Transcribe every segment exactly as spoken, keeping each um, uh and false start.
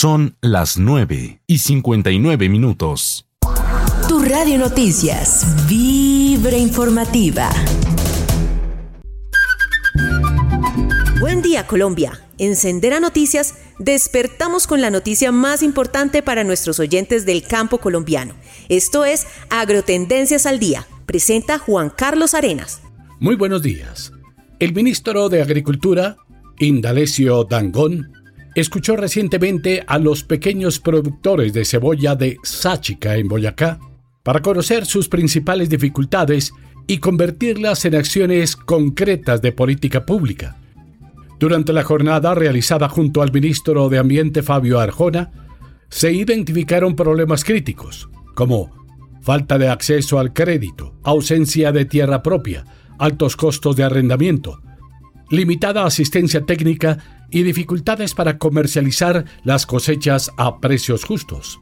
Son las nueve y cincuenta y nueve minutos. Tu Radio Noticias, Vibra Informativa. Buen día, Colombia. En Sendera Noticias despertamos con la noticia más importante para nuestros oyentes del campo colombiano. Esto es Agrotendencias al Día. Presenta Juan Carlos Arenas. Muy buenos días. El ministro de Agricultura, Indalecio Dangond, escuchó recientemente a los pequeños productores de cebolla de Sáchica en Boyacá para conocer sus principales dificultades y convertirlas en acciones concretas de política pública. Durante la jornada realizada junto al ministro de Ambiente Fabio Arjona, se identificaron problemas críticos, como falta de acceso al crédito, ausencia de tierra propia, altos costos de arrendamiento, limitada asistencia técnica y dificultades para comercializar las cosechas a precios justos.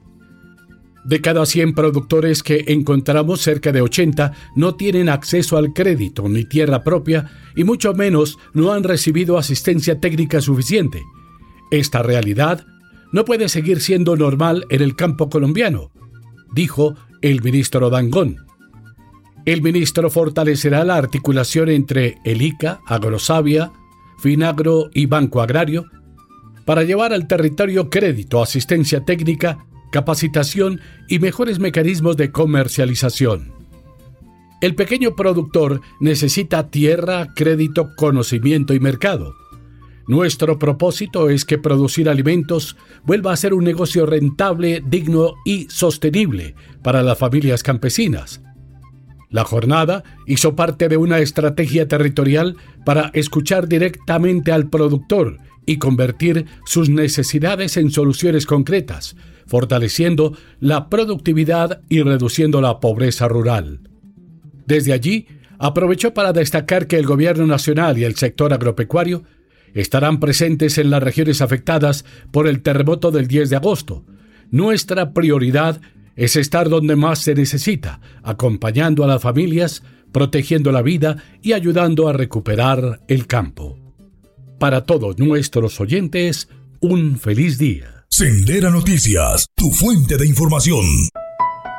De cada cien productores que encontramos, cerca de ochenta no tienen acceso al crédito ni tierra propia y mucho menos no han recibido asistencia técnica suficiente. Esta realidad no puede seguir siendo normal en el campo colombiano, dijo el ministro Dangond. El ministro fortalecerá la articulación entre el I C A, Agrosavia, Finagro y Banco Agrario para llevar al territorio crédito, asistencia técnica, capacitación y mejores mecanismos de comercialización. El pequeño productor necesita tierra, crédito, conocimiento y mercado. Nuestro propósito es que producir alimentos vuelva a ser un negocio rentable, digno y sostenible para las familias campesinas. La jornada hizo parte de una estrategia territorial para escuchar directamente al productor y convertir sus necesidades en soluciones concretas, fortaleciendo la productividad y reduciendo la pobreza rural. Desde allí, aprovechó para destacar que el Gobierno Nacional y el sector agropecuario estarán presentes en las regiones afectadas por el terremoto del diez de agosto. Nuestra prioridad es estar donde más se necesita, acompañando a las familias, protegiendo la vida y ayudando a recuperar el campo. Para todos nuestros oyentes, un feliz día. Sendera Noticias, tu fuente de información.